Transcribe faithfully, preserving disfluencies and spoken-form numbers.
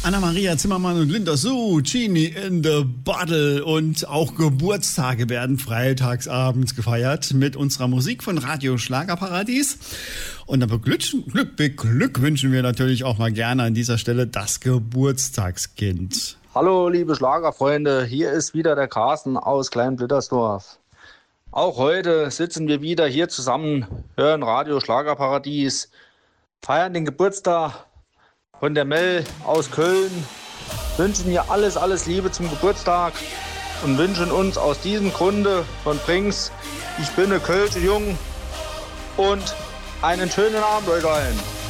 Anna-Maria Zimmermann und Linda Su, Genie in the Bottle, und auch Geburtstage werden freitagsabends gefeiert mit unserer Musik von Radio Schlagerparadies. Und dann beglückwünschen, Glück, beglückwünschen wir natürlich auch mal gerne an dieser Stelle das Geburtstagskind. Hallo liebe Schlagerfreunde, hier ist wieder der Carsten aus Klein-Blittersdorf. Auch heute sitzen wir wieder hier zusammen, hören Radio Schlagerparadies, feiern den Geburtstag von der Mel aus Köln, wünschen ihr alles, alles Liebe zum Geburtstag und wünschen uns aus diesem Grunde von Brings, ich bin eine Kölsche Jung, und einen schönen Abend euch allen.